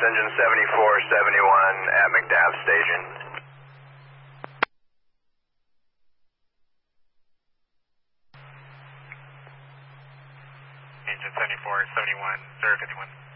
engine 7471 at McDav Station. Engine 7471, 051.